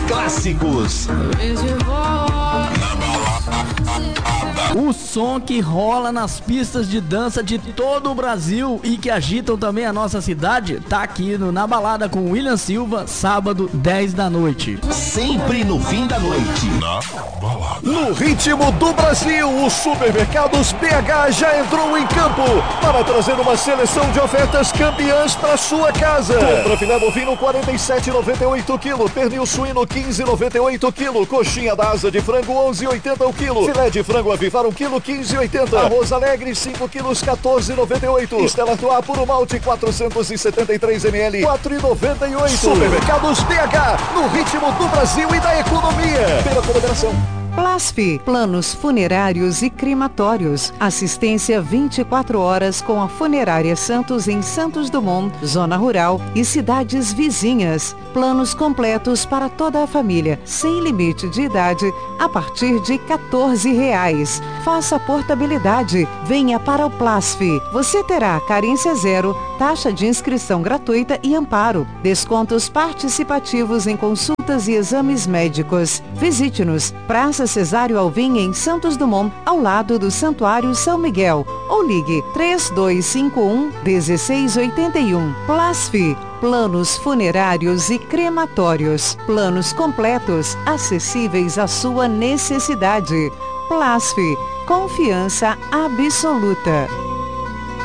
clássicos. O som que rola nas pistas de dança de todo o Brasil e que agitam também a nossa cidade, tá aqui Na Balada com William Silva, sábado, 10 da noite. Sempre no fim da noite. Na Balada. No ritmo do Brasil, o Supermercados BH já entrou em campo para trazer uma seleção de ofertas campeãs para sua casa. Compra filé bovino 47,98 kg, pernil suíno 15,98 kg, coxinha da asa de frango 11,80 o quilo, filé de frango avivar 1 kg 15,80, arroz alegre 5 kg 14,98, Stella Artois puro malte 473 ml 4,98. Supermercados BH, no ritmo do Brasil e da economia. Pela colaboração. Plasf, planos funerários e crematórios. Assistência 24 horas com a Funerária Santos em Santos Dumont, zona rural e cidades vizinhas. Planos completos para toda a família, sem limite de idade, a partir de R$14. Faça portabilidade. Venha para o Plasf. Você terá carência zero, taxa de inscrição gratuita e amparo. Descontos participativos em consultas e exames médicos. Visite-nos. Praça Cesário Alvim em Santos Dumont, ao lado do Santuário São Miguel. Ou ligue 3251-1681. Plasf, planos funerários e crematórios. Planos completos, acessíveis à sua necessidade. Plasf, confiança absoluta.